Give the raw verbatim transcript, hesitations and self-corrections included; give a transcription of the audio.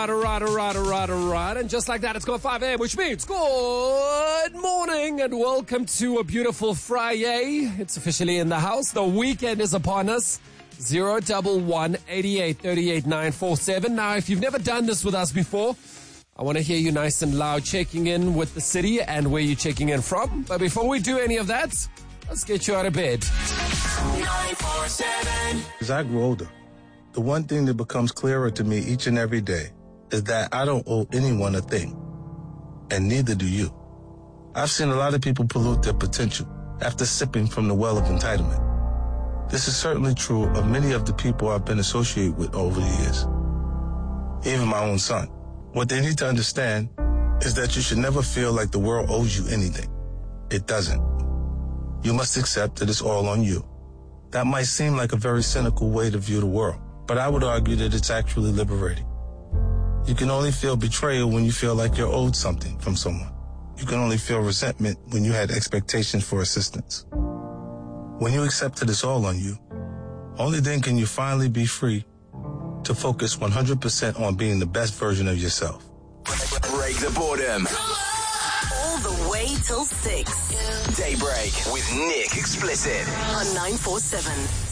alright, alright, alright, alright, alright. And just like that, it's got five a.m., which means good morning and welcome to a beautiful Friday. It's officially in the house. The weekend is upon us. Zero double one eighty-eight thirty-eight nine four seven. Now, if you've never done this with us before, I want to hear you nice and loud checking in with the city and where you're checking in from. But before we do any of that, let's get you out of bed. nine four seven. As I grow older, the one thing that becomes clearer to me each and every day is that I don't owe anyone a thing, and neither do you. I've seen a lot of people pollute their potential after sipping from the well of entitlement. This is certainly true of many of the people I've been associated with over the years, even my own son. What they need to understand is that you should never feel like the world owes you anything. It doesn't. You must accept that it's all on you. That might seem like a very cynical way to view the world, but I would argue that it's actually liberating. You can only feel betrayal when you feel like you're owed something from someone. You can only feel resentment when you had expectations for assistance. When you accept that it's all on you, only then can you finally be free to focus one hundred percent on being the best version of yourself. Break the boredom. All the way till six. Daybreak with Nick Explicit On nine four seven.